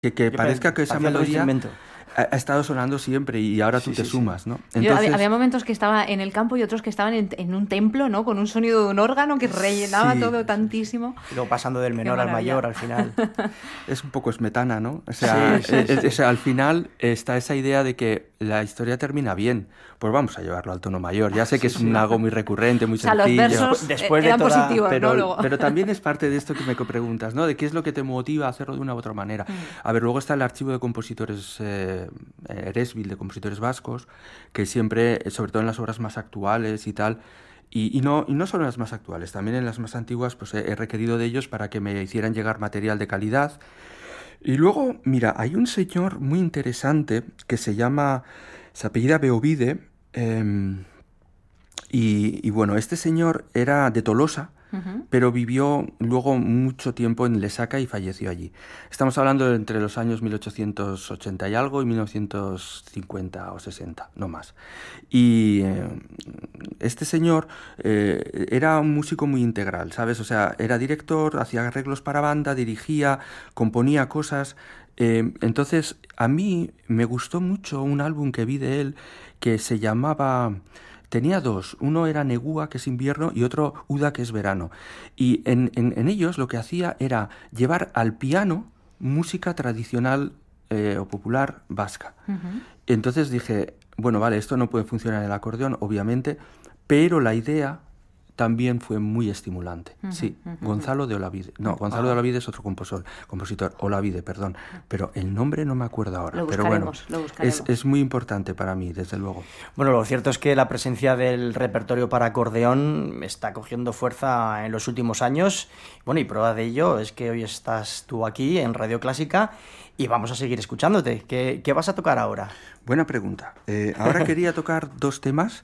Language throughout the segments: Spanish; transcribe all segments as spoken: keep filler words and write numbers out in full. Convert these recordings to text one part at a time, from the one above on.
que, que parezca que esa melodía ha, ha estado sonando siempre y ahora tú sí, te sí, sumas, ¿no? Entonces... Yo, había, había momentos que estaba en el campo y otros que estaban en, en un templo, ¿no? Con un sonido de un órgano que rellenaba sí, todo tantísimo. Y luego pasando del menor al mayor al final. Es un poco smetana, ¿no? O sea, sí, sí, es, sí. Es, al final está esa idea de que la historia termina bien. Pues vamos a llevarlo al tono mayor. Ya sé que es un algo muy recurrente, muy o sea, sencillo. Los versos después de eran toda... positivos, pero, ¿no? pero también es parte de esto que me preguntas, ¿no? De qué es lo que te motiva a hacerlo de una u otra manera. Mm. A ver, luego está el archivo de compositores eh, Eresbil, de compositores vascos, que siempre, sobre todo en las obras más actuales y tal, y, y, no, y no solo en las más actuales, también en las más antiguas, pues he, he requerido de ellos para que me hicieran llegar material de calidad. Y luego, mira, hay un señor muy interesante que se llama, se apellida Beovide, eh, y, y bueno, este señor era de Tolosa, uh-huh. pero vivió luego mucho tiempo en Lesaca y falleció allí. Estamos hablando de entre los años mil ochocientos ochenta y algo y mil novecientos cincuenta o sesenta, no más. Y eh, este señor eh, era un músico muy integral, ¿sabes? O sea, era director, hacía arreglos para banda, dirigía, componía cosas. Eh, entonces, a mí me gustó mucho un álbum que vi de él que se llamaba... Tenía dos, uno era Negúa, que es invierno, y otro Uda, que es verano. Y en, en, en ellos lo que hacía era llevar al piano música tradicional eh, o popular vasca. Uh-huh. Entonces dije, bueno, vale, esto no puede funcionar en el acordeón, obviamente, pero la idea también fue muy estimulante. Uh-huh, sí, uh-huh. Gonzalo de Olavide. No, Gonzalo ah. de Olavide es otro compositor, compositor, Olavide, perdón. Pero el nombre no me acuerdo ahora. Lo pero bueno, lo buscaremos. Es, es muy importante para mí, desde luego. Bueno, lo cierto es que la presencia del repertorio para acordeón está cogiendo fuerza en los últimos años. Bueno, y prueba de ello es que hoy estás tú aquí en Radio Clásica y vamos a seguir escuchándote. ¿Qué, qué vas a tocar ahora? Buena pregunta. Eh, ahora quería tocar dos temas.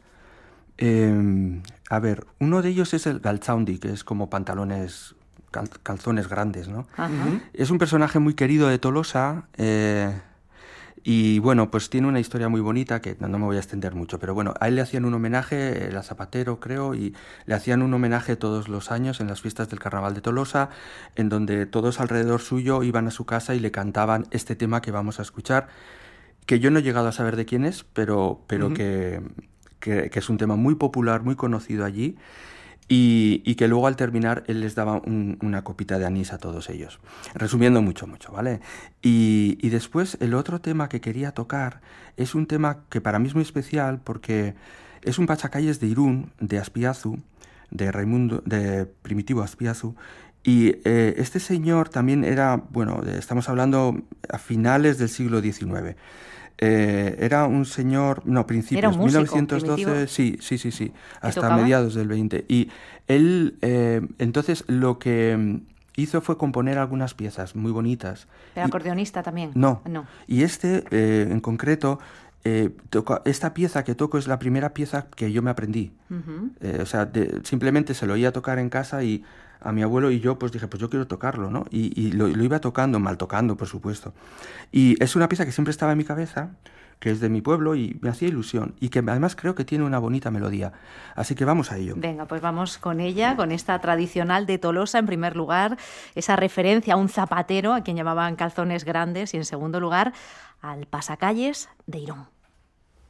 Eh, a ver, uno de ellos es el Galtzaundi, que es como pantalones, cal, calzones grandes, ¿no? Uh-huh. Es un personaje muy querido de Tolosa eh, y, bueno, pues tiene una historia muy bonita que no, no me voy a extender mucho, pero bueno, a él le hacían un homenaje, la Zapatero, creo, y le hacían un homenaje todos los años en las fiestas del Carnaval de Tolosa, en donde todos alrededor suyo iban a su casa y le cantaban este tema que vamos a escuchar, que yo no he llegado a saber de quién es, pero, pero uh-huh. que... Que, que es un tema muy popular, muy conocido allí, y, y que luego al terminar él les daba un, una copita de anís a todos ellos. Resumiendo mucho, mucho, ¿vale? Y, y después el otro tema que quería tocar es un tema que para mí es muy especial porque es un pachacalles de Irún, de Aspiazu, de Raimundo, de Primitivo Aspiazu, y eh, este señor también era, bueno, estamos hablando a finales del siglo diecinueve. Eh, era un señor, no, principios, era un músico, mil novecientos doce, primitivo. sí, sí, sí, sí, hasta mediados del veinte. Y él, eh, entonces, lo que hizo fue componer algunas piezas muy bonitas. ¿Era y, acordeonista también? No, no. Y este, eh, en concreto, eh, toca, esta pieza que toco es la primera pieza que yo me aprendí. Uh-huh. Eh, o sea, de, simplemente se lo oía tocar en casa y a mi abuelo y yo pues dije, pues yo quiero tocarlo, ¿no? Y, y lo, lo iba tocando, mal tocando, por supuesto. Y es una pieza que siempre estaba en mi cabeza, que es de mi pueblo y me hacía ilusión. Y que además creo que tiene una bonita melodía. Así que vamos a ello. Venga, pues vamos con ella, con esta tradicional de Tolosa, en primer lugar, esa referencia a un zapatero, a quien llamaban calzones grandes, y en segundo lugar, al pasacalles de Irún.